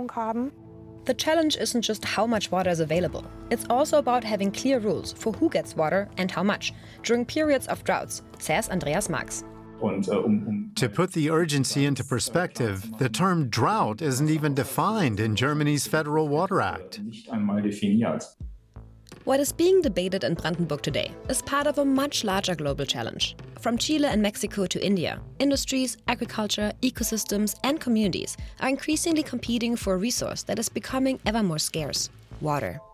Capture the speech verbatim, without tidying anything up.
Verantwortung haben. The challenge isn't just how much water is available. It's also about having clear rules for who gets water and how much during periods of droughts, says Andreas Marx. To put the urgency into perspective, the term drought isn't even defined in Germany's Federal Water Act. What is being debated in Brandenburg today is part of a much larger global challenge. From Chile and Mexico to India, industries, agriculture, ecosystems, and communities are increasingly competing for a resource that is becoming ever more scarce: water.